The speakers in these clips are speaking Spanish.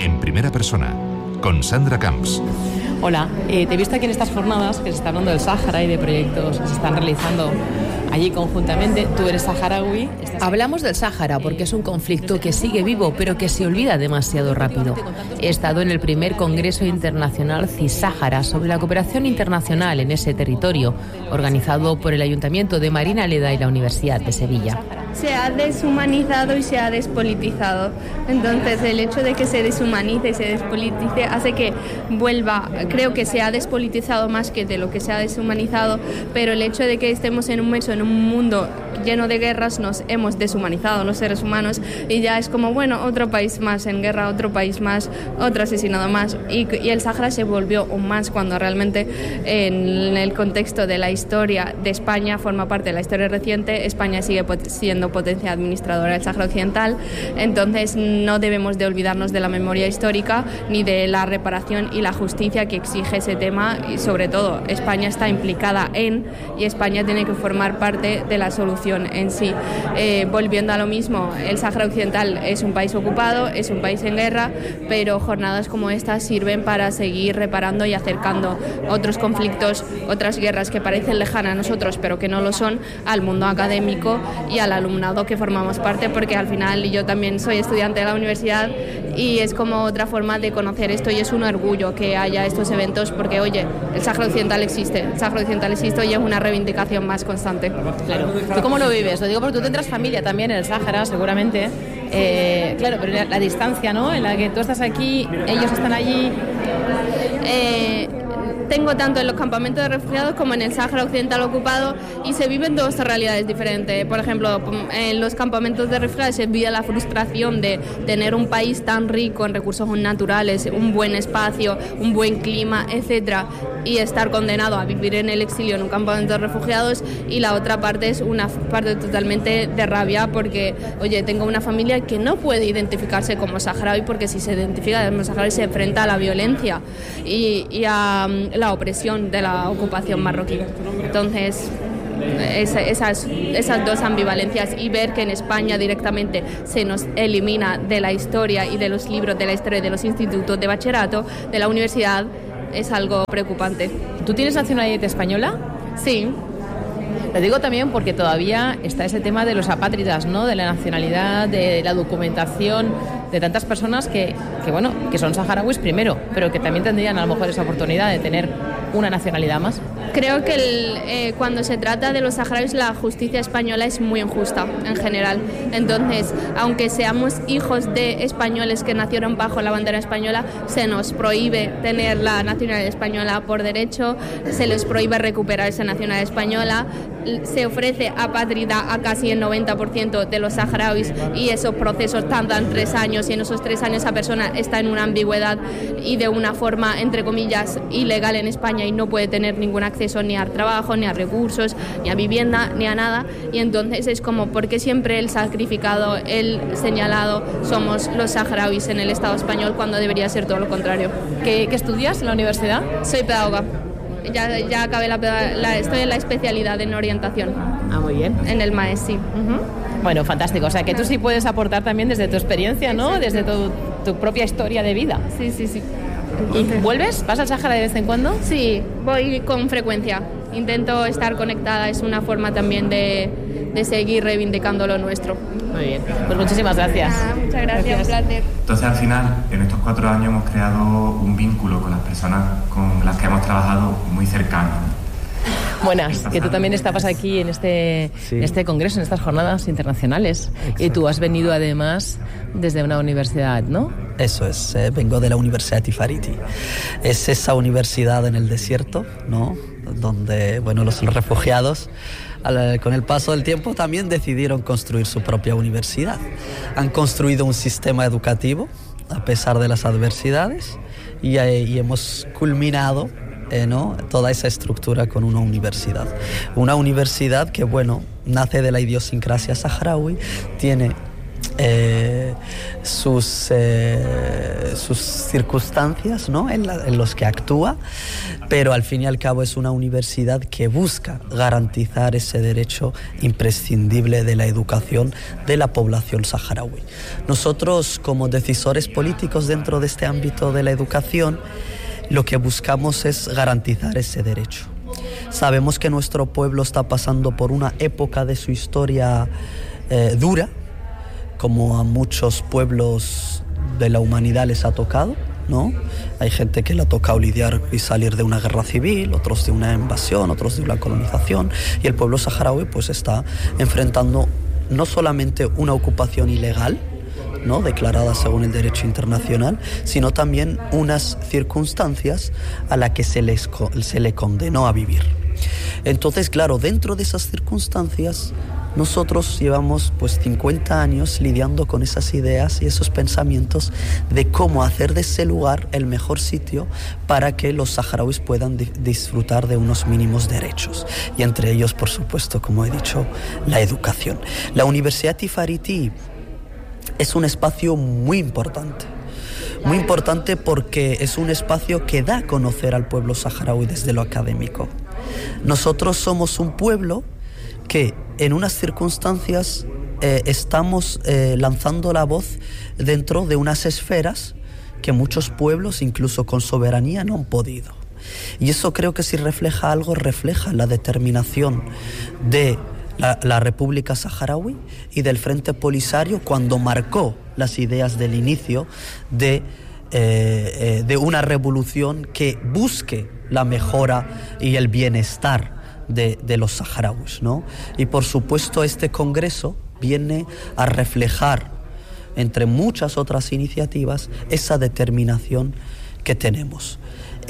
En primera persona, con Sandra Camps. Hola, te he visto aquí en estas jornadas que se está hablando del Sáhara y de proyectos que se están realizando allí conjuntamente. Tú eres saharaui. Hablamos del Sáhara porque es un conflicto que sigue vivo, pero que se olvida demasiado rápido. He estado en el primer Congreso Internacional CISáhara sobre la cooperación internacional en ese territorio, organizado por el Ayuntamiento de Marinaleda y la Universidad de Sevilla. Se ha deshumanizado y se ha despolitizado. Entonces, el hecho de que se deshumanice y se despolitice hace que vuelva. Creo que se ha despolitizado más que de lo que se ha deshumanizado, pero el hecho de que estemos inmersos en un mundo lleno de guerras, nos hemos deshumanizado los seres humanos y ya es como, bueno, otro país más en guerra, otro país más, otro asesinado más. Y el Sáhara se volvió aún más cuando realmente en el contexto de la historia de España, forma parte de la historia reciente. España sigue siendo potencia administradora del Sáhara Occidental, entonces no debemos de olvidarnos de la memoria histórica ni de la reparación y la justicia que exige ese tema, y sobre todo España está implicada y España tiene que formar parte de la solución en sí. Volviendo a lo mismo, el Sáhara Occidental es un país ocupado, es un país en guerra, pero jornadas como estas sirven para seguir reparando y acercando otros conflictos, otras guerras que parecen lejanas a nosotros pero que no lo son, al mundo académico y al alumnado que formamos parte, porque al final yo también soy estudiante de la universidad y es como otra forma de conocer esto, y es un orgullo que haya estos eventos porque, oye, el Sáhara Occidental existe, y es una reivindicación más constante. Claro. ¿Tú cómo lo vives? Lo digo porque tú tendrás familia también en el Sáhara, seguramente. Claro, pero la distancia, ¿no?, en la que tú estás aquí, ellos están allí. Tengo tanto en los campamentos de refugiados como en el Sáhara Occidental ocupado, y se viven dos realidades diferentes. Por ejemplo, en los campamentos de refugiados se vive la frustración de tener un país tan rico en recursos naturales, un buen espacio, un buen clima, etcétera, y estar condenado a vivir en el exilio en un campamento de refugiados. Y la otra parte es una parte totalmente de rabia porque, oye, tengo una familia que no puede identificarse como saharaui, porque si se identifica como saharaui se enfrenta a la violencia y a la opresión de la ocupación marroquí. Entonces, esas dos ambivalencias, y ver que en España directamente se nos elimina de la historia y de los libros de la historia de los institutos de bachillerato, de la universidad, es algo preocupante. ¿Tú tienes nacionalidad española? Sí. Lo digo también porque todavía está ese tema de los apátridas, ¿no?, de la nacionalidad, de la documentación, de tantas personas que son saharauis primero, pero que también tendrían a lo mejor esa oportunidad de tener una nacionalidad más. Creo que cuando se trata de los saharauis, la justicia española es muy injusta en general. Entonces, aunque seamos hijos de españoles que nacieron bajo la bandera española, se nos prohíbe tener la nacionalidad española por derecho, se les prohíbe recuperar esa nacionalidad española, se ofrece apátrida a casi el 90% de los saharauis, y esos procesos tardan 3 años, y en esos 3 años esa persona está en una ambigüedad y de una forma, entre comillas, ilegal en España, y no puede tener ningún acceso ni al trabajo, ni a recursos, ni a vivienda, ni a nada. Y entonces es como, ¿por qué siempre el sacrificado, el señalado somos los saharauis en el Estado español, cuando debería ser todo lo contrario? ¿Qué estudias en la universidad? Soy pedagoga. Ya acabé estoy en la especialidad en orientación. Ah, muy bien. En el MAES, sí. Bueno, fantástico. O sea, que tú sí puedes aportar también desde tu experiencia, ¿no?, desde tu propia historia de vida. Sí. ¿Y vuelves? ¿Vas al Sáhara de vez en cuando? Sí, voy con frecuencia. Intento estar conectada, es una forma también de seguir reivindicando lo nuestro. Muy bien, pues muchísimas gracias. Muchas gracias, un placer. Entonces, al final, en estos 4 años hemos creado un vínculo con las personas con las que hemos trabajado muy cercano. Buenas, que tú también estabas aquí en este congreso, en estas jornadas internacionales. Exacto. Y tú has venido además desde una universidad, ¿no? Eso es, vengo de la Universidad Tifariti. Es esa universidad en el desierto, ¿no?, donde, los refugiados con el paso del tiempo también decidieron construir su propia universidad. Han construido un sistema educativo a pesar de las adversidades y hemos culminado toda esa estructura con una universidad. Una universidad que, nace de la idiosincrasia saharaui, tiene sus circunstancias, ¿no? en los que actúa, pero al fin y al cabo es una universidad que busca garantizar ese derecho imprescindible de la educación de la población saharaui. Nosotros, como decisores políticos dentro de este ámbito de la educación, lo que buscamos es garantizar ese derecho. Sabemos que nuestro pueblo está pasando por una época de su historia dura, como a muchos pueblos de la humanidad les ha tocado, ¿no? Hay gente que le ha tocado lidiar y salir de una guerra civil, otros de una invasión, otros de una colonización, y el pueblo saharaui pues está enfrentando no solamente una ocupación ilegal, ¿no?, declarada según el derecho internacional, sino también unas circunstancias a las que se le condenó a vivir. Entonces, claro, dentro de esas circunstancias, nosotros llevamos pues 50 años lidiando con esas ideas y esos pensamientos de cómo hacer de ese lugar el mejor sitio para que los saharauis puedan disfrutar de unos mínimos derechos. Y entre ellos, por supuesto, como he dicho, la educación. La Universidad Tifariti es un espacio muy importante porque es un espacio que da a conocer al pueblo saharaui desde lo académico. Nosotros somos un pueblo que en unas circunstancias estamos lanzando la voz dentro de unas esferas que muchos pueblos, incluso con soberanía, no han podido. Y eso creo que si refleja algo, refleja la determinación de la República Saharaui y del Frente Polisario cuando marcó las ideas del inicio de una revolución que busque la mejora y el bienestar de los saharauis, ¿no? Y por supuesto este congreso viene a reflejar, entre muchas otras iniciativas, esa determinación que tenemos.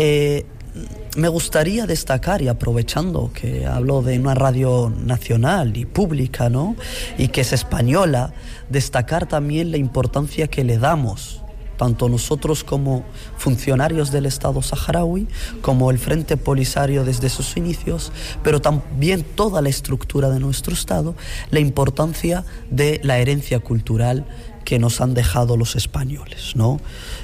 Me gustaría destacar, y aprovechando que hablo de una radio nacional y pública, ¿no?, y que es española, destacar también la importancia que le damos, tanto nosotros como funcionarios del Estado saharaui, como el Frente Polisario desde sus inicios, pero también toda la estructura de nuestro Estado, la importancia de la herencia cultural que nos han dejado los españoles, ¿no?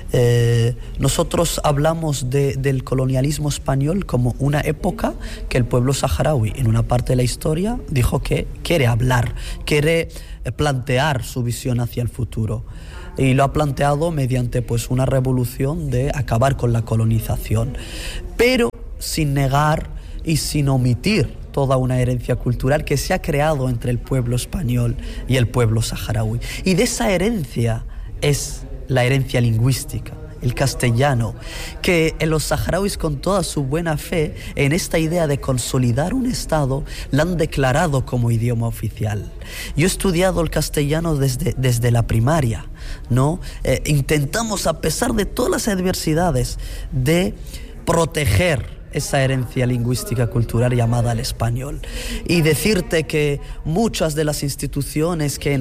Nosotros hablamos del colonialismo español como una época que el pueblo saharaui, en una parte de la historia, dijo que quiere hablar, quiere plantear su visión hacia el futuro. Y lo ha planteado mediante pues una revolución de acabar con la colonización, pero sin negar y sin omitir toda una herencia cultural que se ha creado entre el pueblo español y el pueblo saharaui. Y de esa herencia es la herencia lingüística, el castellano, que los saharauis, con toda su buena fe en esta idea de consolidar un Estado, la han declarado como idioma oficial. Yo he estudiado el castellano desde la primaria, ¿no? Intentamos, a pesar de todas las adversidades, de proteger esa herencia lingüística cultural llamada el español. Y decirte que muchas de las instituciones que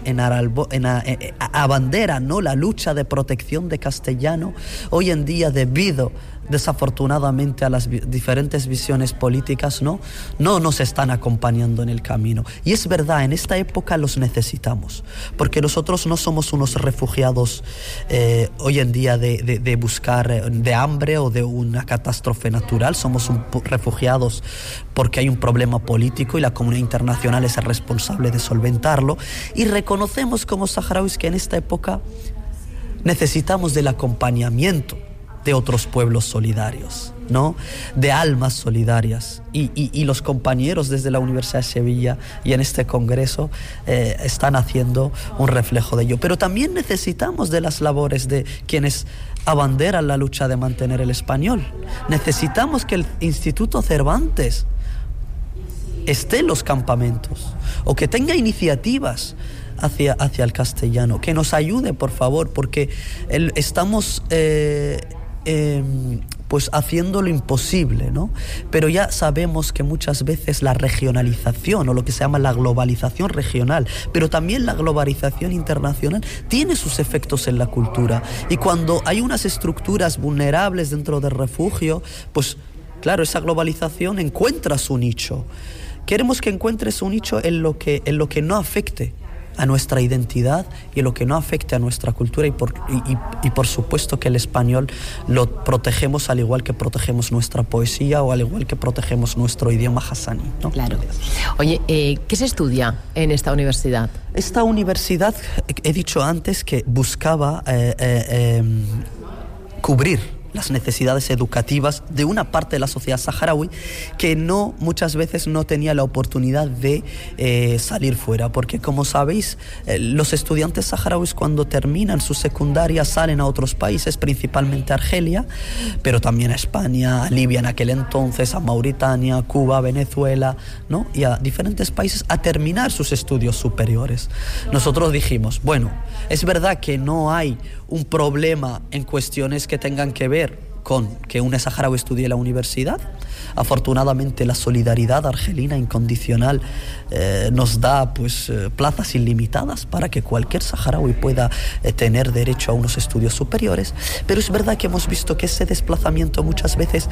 abanderan, ¿no?, la lucha de protección de castellano, hoy en día, debido desafortunadamente a las diferentes visiones políticas, no nos están acompañando en el camino. Y es verdad, en esta época los necesitamos, porque nosotros no somos unos refugiados hoy en día de buscar de hambre o de una catástrofe natural. Somos refugiados porque hay un problema político y la comunidad internacional es el responsable de solventarlo, y reconocemos como saharauis que en esta época necesitamos del acompañamiento de otros pueblos solidarios, ¿no?, de almas solidarias, y los compañeros desde la Universidad de Sevilla y en este congreso están haciendo un reflejo de ello. Pero también necesitamos de las labores de quienes abanderan la lucha de mantener el español. Necesitamos que el Instituto Cervantes esté en los campamentos, o que tenga iniciativas hacia el castellano, que nos ayude, por favor, porque estamos pues haciendo lo imposible, ¿no? Pero ya sabemos que muchas veces la regionalización, o lo que se llama la globalización regional, pero también la globalización internacional, tiene sus efectos en la cultura. Y cuando hay unas estructuras vulnerables dentro del refugio, pues claro, esa globalización encuentra su nicho. Queremos que encuentre su nicho en lo que no afecte a nuestra identidad y lo que no afecte a nuestra cultura, y por supuesto que el español lo protegemos al igual que protegemos nuestra poesía o al igual que protegemos nuestro idioma hassaní, ¿no? Claro. Oye, ¿qué se estudia en esta universidad? Esta universidad, he dicho antes que buscaba cubrir las necesidades educativas de una parte de la sociedad saharaui que muchas veces no tenía la oportunidad de salir fuera, porque como sabéis, los estudiantes saharauis cuando terminan su secundaria salen a otros países, principalmente a Argelia, pero también a España, a Libia en aquel entonces, a Mauritania, Cuba, Venezuela, ¿no? Y a diferentes países a terminar sus estudios superiores. Nosotros dijimos, bueno, es verdad que no hay un problema en cuestiones que tengan que ver con que un saharaui estudie en la universidad. Afortunadamente la solidaridad argelina incondicional nos da plazas ilimitadas para que cualquier saharaui pueda tener derecho a unos estudios superiores, pero es verdad que hemos visto que ese desplazamiento muchas veces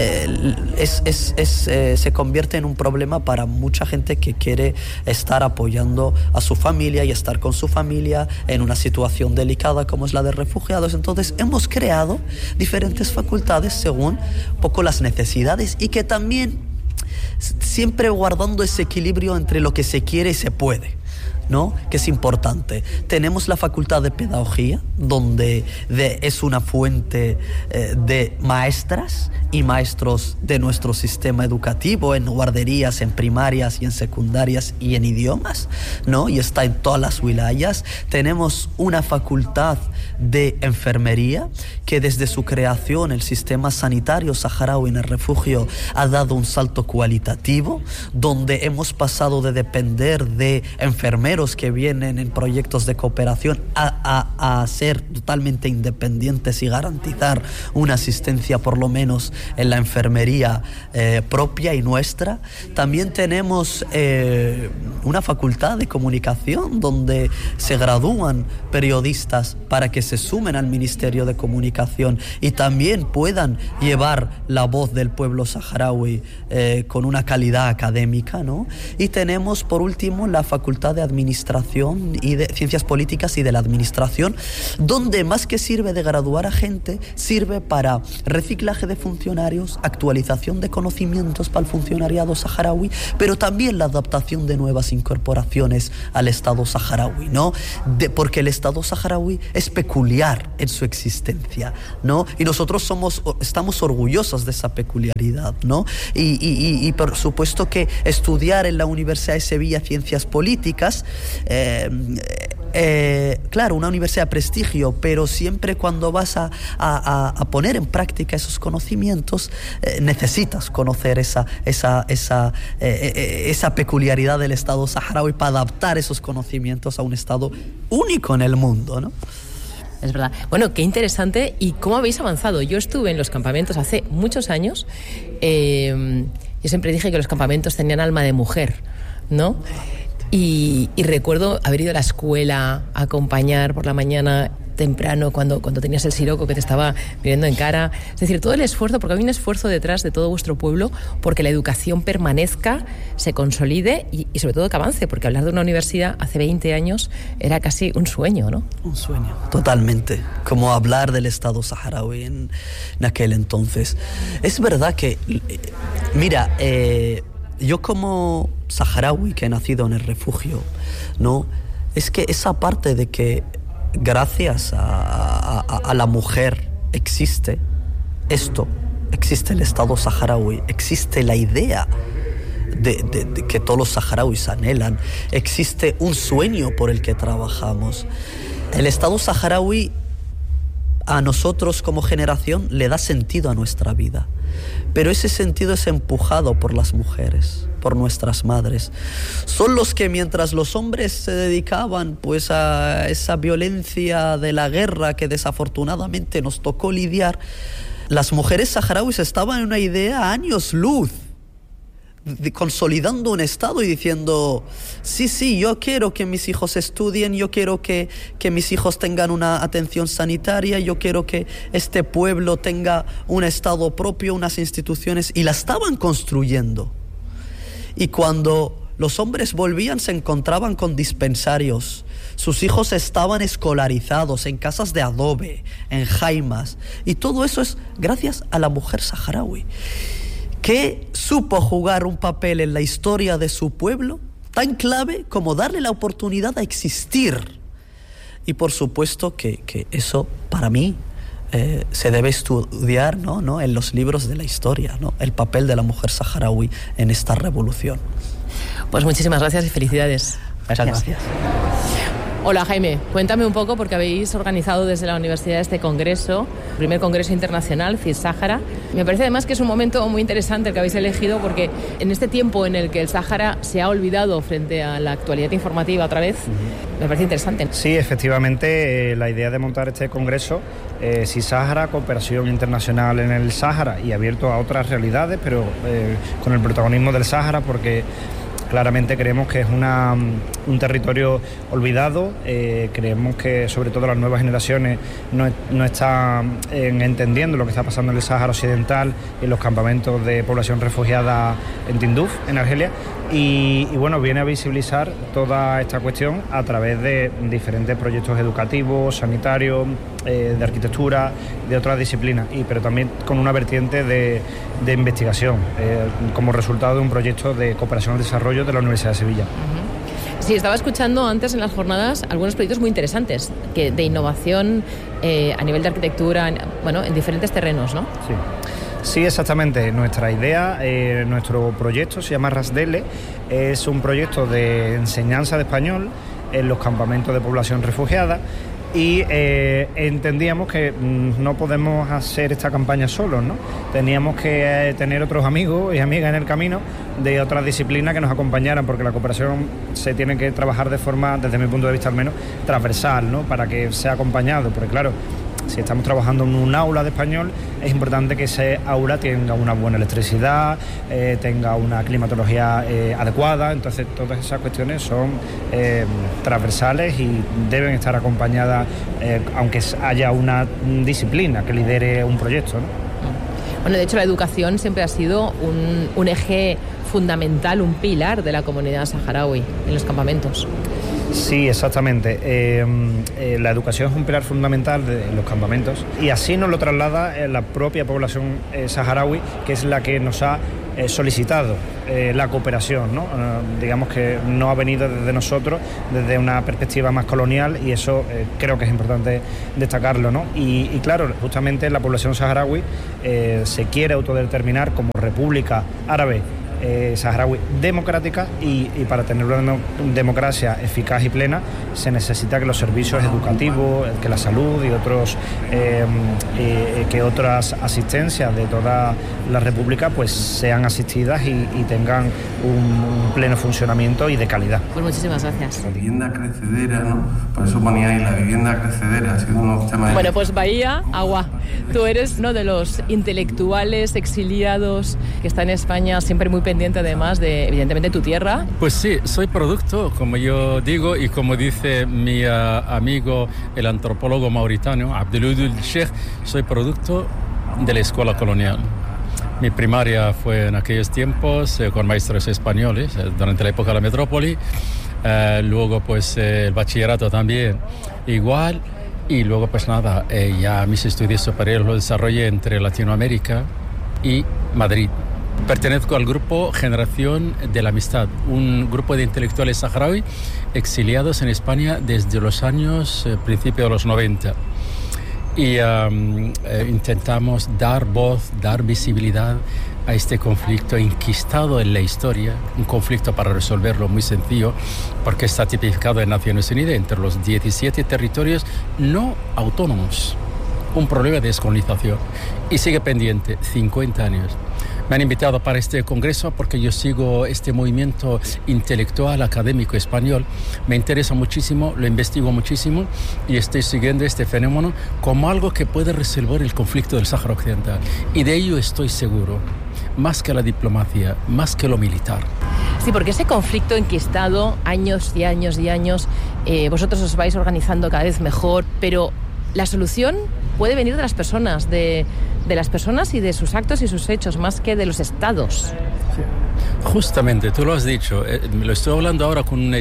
se convierte en un problema para mucha gente que quiere estar apoyando a su familia y estar con su familia en una situación delicada como es la de refugiados. Entonces hemos creado diferentes facultades según un poco las necesidades, y que también siempre guardando ese equilibrio entre lo que se quiere y se puede, ¿no? Que es importante. Tenemos la facultad de pedagogía, donde es una fuente de maestras y maestros de nuestro sistema educativo, en guarderías, en primarias y en secundarias y en idiomas, ¿no? Y está en todas las wilayas. Tenemos una facultad de enfermería, que desde su creación el sistema sanitario saharaui en el refugio ha dado un salto cualitativo, donde hemos pasado de depender de enfermeros que vienen en proyectos de cooperación a ser totalmente independientes y garantizar una asistencia por lo menos en la enfermería propia y nuestra. También tenemos una facultad de comunicación donde se gradúan periodistas para que se sumen al Ministerio de Comunicación y también puedan llevar la voz del pueblo saharaui con una calidad académica, ¿no? Y tenemos por último la facultad de Administración y de Ciencias Políticas y de la Administración, donde más que sirve de graduar a gente, sirve para reciclaje de funcionarios, actualización de conocimientos para el funcionariado saharaui, pero también la adaptación de nuevas incorporaciones al Estado saharaui, ¿no? Porque el Estado saharaui es peculiar en su existencia, ¿no? Y nosotros estamos orgullosos de esa peculiaridad, ¿no? Y por supuesto que estudiar en la Universidad de Sevilla Ciencias Políticas, claro, una universidad de prestigio, pero siempre cuando vas a poner en práctica esos conocimientos, necesitas conocer esa peculiaridad del Estado saharaui para adaptar esos conocimientos a un Estado único en el mundo, ¿no? Es verdad. Bueno, qué interesante. ¿Y cómo habéis avanzado? Yo estuve en los campamentos hace muchos años. Yo siempre dije que los campamentos tenían alma de mujer, ¿no? Y recuerdo haber ido a la escuela a acompañar por la mañana temprano cuando tenías el siroco que te estaba mirando en cara. Es decir, todo el esfuerzo, porque hay un esfuerzo detrás de todo vuestro pueblo porque la educación permanezca, se consolide y sobre todo que avance, porque hablar de una universidad hace 20 años era casi un sueño, ¿no? Un sueño, totalmente. Como hablar del Estado saharaui en aquel entonces. Es verdad que, mira, yo como saharaui que he nacido en el refugio, ¿no? Es que esa parte de que gracias a la mujer existe el Estado saharaui, existe la idea de que todos los saharauis anhelan, existe un sueño por el que trabajamos. El Estado saharaui a nosotros como generación le da sentido a nuestra vida, pero ese sentido es empujado por las mujeres, por nuestras madres. Son los que mientras los hombres se dedicaban pues a esa violencia de la guerra que desafortunadamente nos tocó lidiar, las mujeres saharauis estaban en una idea a años luz, consolidando un Estado y diciendo sí, yo quiero que mis hijos estudien, yo quiero que mis hijos tengan una atención sanitaria, yo quiero que este pueblo tenga un Estado propio, unas instituciones, y la estaban construyendo. Y cuando Los hombres volvían, se encontraban con dispensarios. Sus hijos estaban escolarizados en casas de adobe, en jaimas. Y todo eso es gracias a la mujer saharaui, que supo jugar un papel en la historia de su pueblo tan clave como darle la oportunidad a existir. Y por supuesto que eso, para mí, se debe estudiar, ¿no? En los libros de la historia, ¿no? El papel de la mujer saharaui en esta revolución. Pues muchísimas gracias y felicidades. Muchas gracias. Hola Jaime, cuéntame un poco, porque habéis organizado desde la universidad este congreso, el primer congreso internacional CIS-Sáhara. Me parece además que es un momento muy interesante el que habéis elegido, porque en este tiempo en el que el Sáhara se ha olvidado frente a la actualidad informativa otra vez, me parece interesante. Sí, efectivamente, la idea de montar este congreso, CIS-Sáhara, cooperación internacional en el Sáhara y abierto a otras realidades, pero con el protagonismo del Sáhara, porque claramente creemos que es un territorio olvidado. Creemos que sobre todo las nuevas generaciones no están entendiendo lo que está pasando en el Sáhara Occidental y en los campamentos de población refugiada en Tinduf, en Argelia. Y bueno, viene a visibilizar toda esta cuestión a través de diferentes proyectos educativos, sanitarios, de arquitectura, de otras disciplinas, pero también con una vertiente de investigación, como resultado de un proyecto de cooperación al desarrollo de la Universidad de Sevilla. Sí, estaba escuchando antes en las jornadas algunos proyectos muy interesantes de innovación a nivel de arquitectura, en diferentes terrenos, ¿no? Sí. Sí, exactamente. Nuestra idea, nuestro proyecto se llama RASDELE, es un proyecto de enseñanza de español en los campamentos de población refugiada y entendíamos que no podemos hacer esta campaña solos, ¿no? Teníamos que tener otros amigos y amigas en el camino de otras disciplinas que nos acompañaran, porque la cooperación se tiene que trabajar de forma, desde mi punto de vista al menos, transversal, ¿no? Para que sea acompañado, porque claro, si estamos trabajando en un aula de español, es importante que ese aula tenga una buena electricidad, tenga una climatología adecuada. Entonces todas esas cuestiones son transversales y deben estar acompañadas, aunque haya una disciplina que lidere un proyecto, ¿no? Bueno, de hecho la educación siempre ha sido un eje fundamental, un pilar de la comunidad saharaui en los campamentos. Sí, exactamente. La educación es un pilar fundamental de los campamentos y así nos lo traslada la propia población saharaui, que es la que nos ha solicitado la cooperación, ¿no? Digamos que no ha venido desde nosotros, desde una perspectiva más colonial, y eso creo que es importante destacarlo, ¿no? Y claro, justamente la población saharaui se quiere autodeterminar como república árabe saharaui democrática, y para tener una democracia eficaz y plena se necesita que los servicios educativos, que la salud y que otras asistencias de toda la república pues sean asistidas y tengan un pleno funcionamiento y de calidad. Pues muchísimas gracias. La vivienda crecedera, ¿no? Por eso ponía ahí la vivienda crecedera, ha sido uno de los temas. Bueno, pues Bahía, agua. Tú eres uno de los intelectuales exiliados que está en España, siempre muy pendiente además de, evidentemente, tu tierra. Pues sí, soy producto, como yo digo, y como dice mi amigo, el antropólogo mauritano, Abdeludul Sheikh, soy producto de la escuela colonial. Mi primaria fue en aquellos tiempos con maestros españoles, durante la época de la metrópoli. Luego, pues, el bachillerato también igual. Y luego, pues nada, ya mis estudios superiores los desarrollé entre Latinoamérica y Madrid. Pertenezco al grupo Generación de la Amistad, un grupo de intelectuales saharaui exiliados en España desde los años, principios de los 90. Y intentamos dar voz, dar visibilidad a este conflicto enquistado en la historia, un conflicto para resolverlo muy sencillo, porque está tipificado en Naciones Unidas entre los 17 territorios no autónomos. Un problema de descolonización. Y sigue pendiente, 50 años. Me han invitado para este congreso porque yo sigo este movimiento intelectual, académico español. Me interesa muchísimo, lo investigo muchísimo y estoy siguiendo este fenómeno como algo que puede resolver el conflicto del Sáhara Occidental. Y de ello estoy seguro, más que la diplomacia, más que lo militar. Sí, porque ese conflicto enquistado, años y años y años, vosotros os vais organizando cada vez mejor, pero la solución puede venir de las personas, de las personas y de sus actos y sus hechos, más que de los estados. Sí. Justamente, tú lo has dicho. Lo estoy hablando ahora con un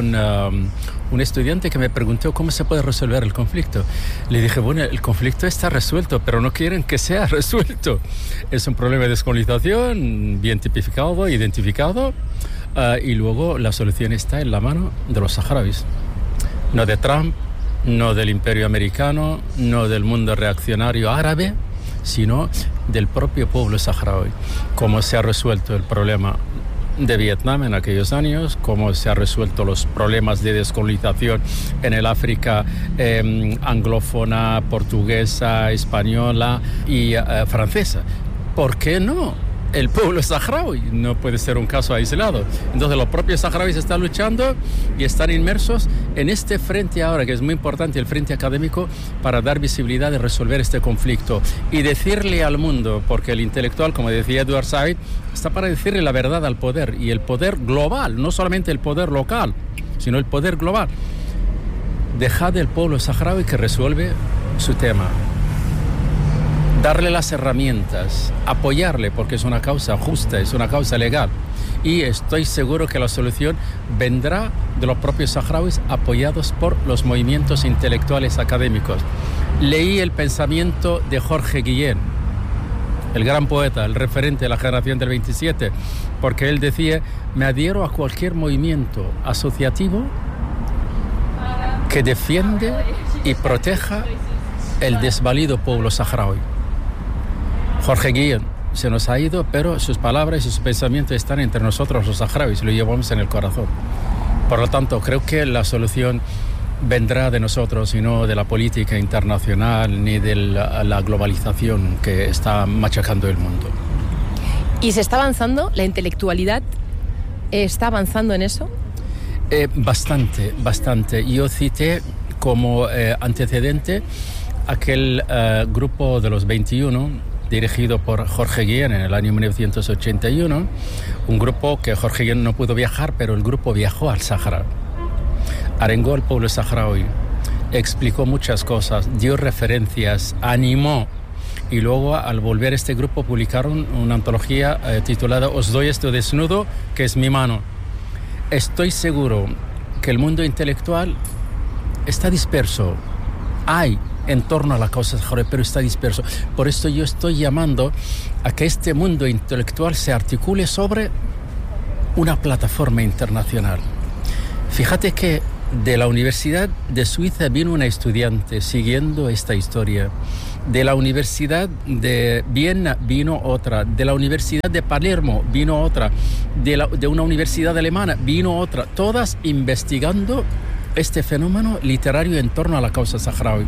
estudiante que me preguntó cómo se puede resolver el conflicto. Le dije, bueno, el conflicto está resuelto, pero no quieren que sea resuelto. Es un problema de descolonización bien tipificado, identificado, y luego la solución está en la mano de los saharauis. No de Trump, no del imperio americano, no del mundo reaccionario árabe, sino del propio pueblo saharaui. Cómo se ha resuelto el problema de Vietnam en aquellos años, cómo se han resuelto los problemas de descolonización en el África anglófona, portuguesa, española y francesa. ¿Por qué no? El pueblo saharaui no puede ser un caso aislado. Entonces los propios saharauis están luchando y están inmersos en este frente ahora, que es muy importante, el frente académico, para dar visibilidad y resolver este conflicto. Y decirle al mundo, porque el intelectual, como decía Edward Said, está para decirle la verdad al poder, y el poder global, no solamente el poder local, sino el poder global. Dejad al pueblo saharaui que resuelve su tema. Darle las herramientas, apoyarle, porque es una causa justa, es una causa legal. Y estoy seguro que la solución vendrá de los propios saharauis, apoyados por los movimientos intelectuales académicos. Leí el pensamiento de Jorge Guillén, el gran poeta, el referente de la generación del 27, porque él decía, me adhiero a cualquier movimiento asociativo que defiende y proteja el desvalido pueblo saharaui. Jorge Guillén se nos ha ido, pero sus palabras y sus pensamientos están entre nosotros los saharauis, lo llevamos en el corazón. Por lo tanto, creo que la solución vendrá de nosotros y no de la política internacional ni de la globalización que está machacando el mundo. ¿Y se está avanzando? ¿La intelectualidad está avanzando en eso? Bastante. Yo cité como antecedente aquel grupo de los 21, dirigido por Jorge Guillén en el año 1981, un grupo que Jorge Guillén no pudo viajar, pero el grupo viajó al Sáhara, arengó al pueblo saharaui, explicó muchas cosas, dio referencias, animó, y luego al volver este grupo publicaron una antología titulada Os doy esto desnudo, que es mi mano. Estoy seguro que el mundo intelectual está disperso, hay en torno a la causa saharaui, pero está disperso. Por esto yo estoy llamando a que este mundo intelectual se articule sobre una plataforma internacional. Fíjate que de la Universidad de Suiza vino una estudiante siguiendo esta historia. De la Universidad de Viena vino otra. De la Universidad de Palermo vino otra. De una universidad alemana vino otra. Todas investigando este fenómeno literario en torno a la causa saharaui.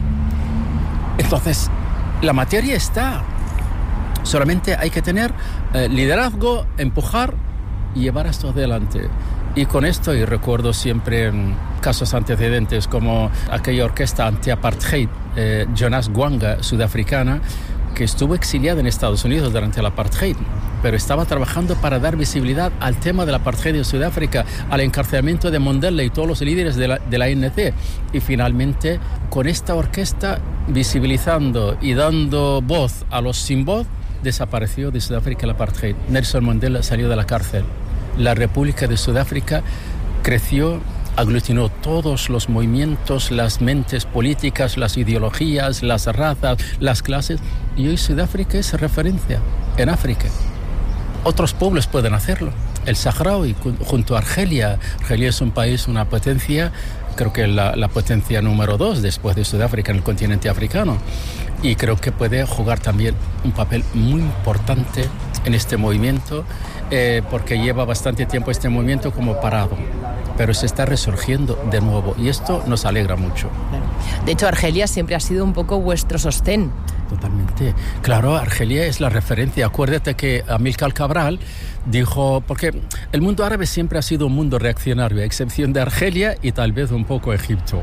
Entonces, la materia está. Solamente hay que tener liderazgo, empujar y llevar esto adelante. Y con esto, y recuerdo siempre casos antecedentes como aquella orquesta anti-apartheid, Jonas Gwanga, sudafricana, que estuvo exiliada en Estados Unidos durante el apartheid, pero estaba trabajando para dar visibilidad al tema del apartheid en Sudáfrica, al encarcelamiento de Mandela y todos los líderes de la ANC. Y finalmente, con esta orquesta visibilizando y dando voz a los sin voz, desapareció de Sudáfrica el apartheid. Nelson Mandela salió de la cárcel. La República de Sudáfrica creció, aglutinó todos los movimientos, las mentes políticas, las ideologías, las razas, las clases, y hoy Sudáfrica es referencia en África. Otros pueblos pueden hacerlo. El saharaui junto a Argelia. Argelia es un país, una potencia, creo que la potencia número 2 después de Sudáfrica en el continente africano. Y creo que puede jugar también un papel muy importante en este movimiento, porque lleva bastante tiempo este movimiento como parado, pero se está resurgiendo de nuevo y esto nos alegra mucho. De hecho, Argelia siempre ha sido un poco vuestro sostén. Totalmente. Claro, Argelia es la referencia. Acuérdate que Amílcar Cabral dijo, porque el mundo árabe siempre ha sido un mundo reaccionario, a excepción de Argelia y tal vez un poco Egipto.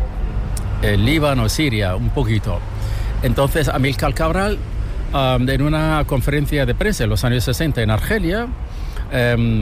El Líbano, Siria, un poquito. Entonces, Amílcar Cabral, en una conferencia de prensa en los años 60 en Argelia,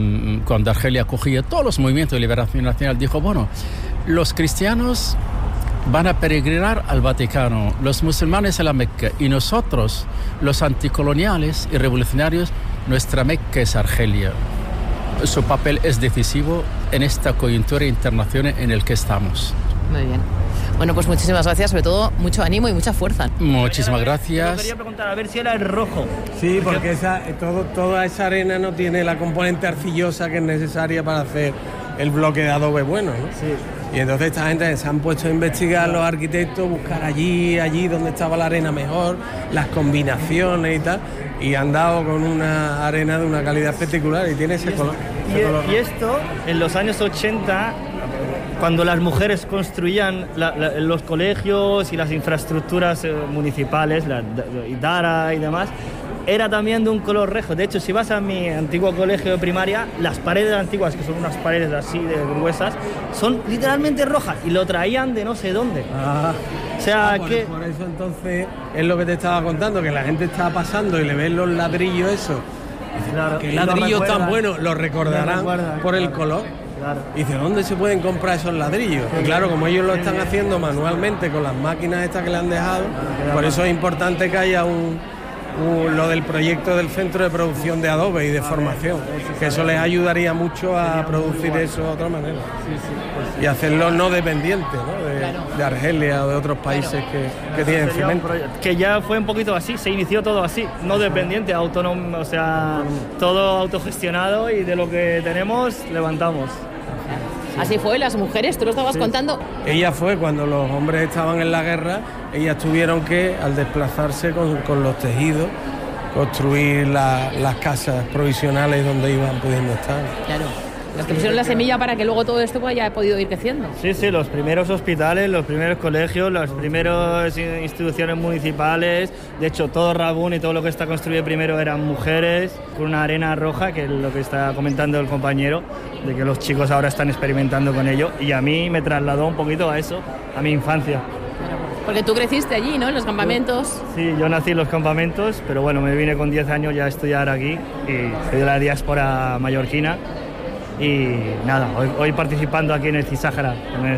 cuando Argelia acogía todos los movimientos de liberación nacional, dijo, bueno, los cristianos van a peregrinar al Vaticano, los musulmanes a la Meca, y nosotros, los anticoloniales y revolucionarios, nuestra Meca es Argelia. Su papel es decisivo en esta coyuntura internacional en el que estamos. Muy bien. Bueno, pues muchísimas gracias, sobre todo mucho ánimo y mucha fuerza. Muchísimas gracias. Yo quería preguntar a ver si era el rojo. Sí, porque toda esa arena no tiene la componente arcillosa que es necesaria para hacer el bloque de adobe bueno, ¿no? Sí. Y entonces esta gente se han puesto a investigar, los arquitectos, buscar allí donde estaba la arena mejor, las combinaciones y tal, y han dado con una arena de una calidad espectacular y tiene ese color. Y esto, en los años 80, cuando las mujeres construían los colegios y las infraestructuras municipales, Dara y demás, era también de un color rojo. De hecho, si vas a mi antiguo colegio de primaria, las paredes antiguas, que son unas paredes así de gruesas, son literalmente rojas y lo traían de no sé dónde. O sea, que... Por eso entonces es lo que te estaba contando, que la gente está pasando y le ven los ladrillos eso. Claro, que ladrillos tan buenos, lo recordarán por el color. Claro. Y dice, ¿dónde se pueden comprar esos ladrillos? Y claro, como ellos lo están haciendo manualmente con las máquinas estas que le han dejado, por eso es importante que haya lo del proyecto del centro de producción de adobe y de formación, que eso les ayudaría mucho a producir eso de otra manera y hacerlo no dependiente, ¿no? de Argelia o de otros países que tienen cemento. Que ya fue un poquito así, se inició todo así, no dependiente, autónomo, o sea, todo autogestionado y de lo que tenemos levantamos. Así fue, las mujeres, tú lo estabas contando. Ella fue cuando los hombres estaban en la guerra, ellas tuvieron que, al desplazarse con los tejidos, construir las casas provisionales donde iban pudiendo estar. Claro. Los que pusieron la semilla para que luego todo esto haya podido ir creciendo. Sí, los primeros hospitales, los primeros colegios, las primeras instituciones municipales. De hecho, todo Rabún y todo lo que está construido primero eran mujeres, con una arena roja, que es lo que está comentando el compañero, de que los chicos ahora están experimentando con ello. Y a mí me trasladó un poquito a eso, a mi infancia. Porque tú creciste allí, ¿no? En los campamentos. Sí, yo nací en los campamentos, pero bueno, me vine con 10 años ya a estudiar aquí y soy de la diáspora mallorquina. Y nada, hoy participando aquí en el CISÁHARA,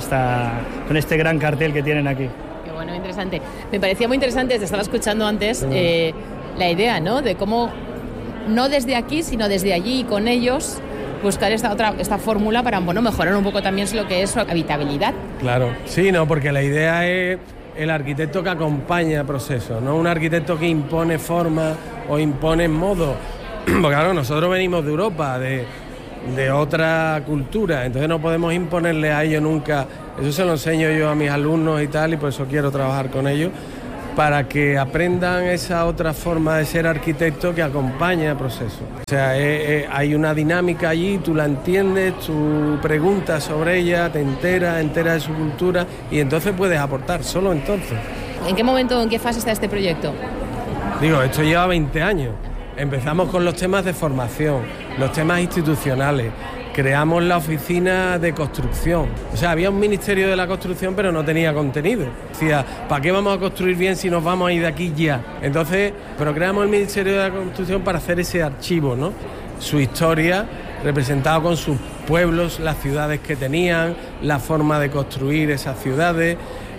con este gran cartel que tienen aquí. Qué bueno, interesante. Me parecía muy interesante, te estaba escuchando antes, la idea, ¿no? De cómo, no desde aquí, sino desde allí y con ellos, buscar esta fórmula para, bueno, mejorar un poco también lo que es su habitabilidad. Claro, sí, no, porque la idea es el arquitecto que acompaña el proceso, no un arquitecto que impone forma o impone modo. Porque claro, nosotros venimos de Europa, de otra cultura, entonces no podemos imponerle a ellos nunca. Eso se lo enseño yo a mis alumnos y tal, y por eso quiero trabajar con ellos, para que aprendan esa otra forma de ser arquitecto que acompaña el proceso. O sea, hay una dinámica allí, tú la entiendes, tú preguntas sobre ella, te enteras de su cultura y entonces puedes aportar, solo entonces. ¿En qué momento, en qué fase está este proyecto? Digo, esto lleva 20 años. Empezamos con los temas de formación, los temas institucionales, creamos la oficina de construcción. O sea, había un ministerio de la construcción, pero no tenía contenido. Decía, ¿para qué vamos a construir bien si nos vamos a ir de aquí ya? Entonces, pero creamos el ministerio de la construcción para hacer ese archivo, ¿no? Su historia, representado con sus pueblos, las ciudades que tenían, la forma de construir esas ciudades,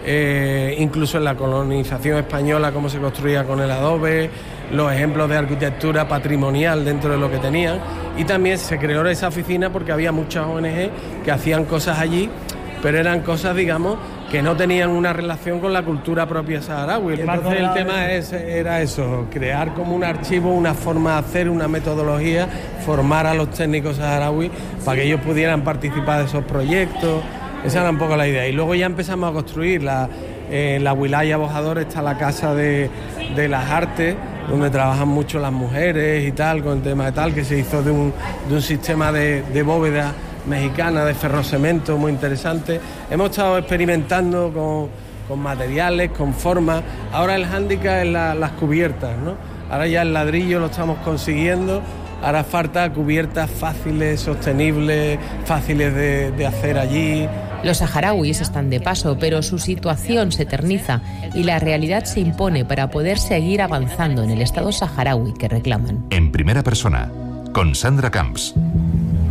incluso en la colonización española, cómo se construía con el adobe, los ejemplos de arquitectura patrimonial dentro de lo que tenían, y también se creó esa oficina porque había muchas ONG que hacían cosas allí, pero eran cosas, digamos, que no tenían una relación con la cultura propia saharaui. Entonces el tema era eso, crear como un archivo, una forma de hacer, una metodología, formar a los técnicos saharauis para que ellos pudieran participar de esos proyectos. Esa era un poco la idea. Y luego ya empezamos a construir la Wilaya Bojador, está la Casa de las Artes, donde trabajan mucho las mujeres y tal, con el tema de tal, que se hizo de un sistema de bóveda mexicana, de ferrocemento, muy interesante. Hemos estado experimentando con materiales, con formas. Ahora el hándicap es las cubiertas, ¿no? Ahora ya el ladrillo lo estamos consiguiendo. Ahora falta cubiertas fáciles, sostenibles, fáciles de hacer allí. Los saharauis están de paso, pero su situación se eterniza y la realidad se impone para poder seguir avanzando en el Estado saharaui que reclaman. En primera persona, con Sandra Camps.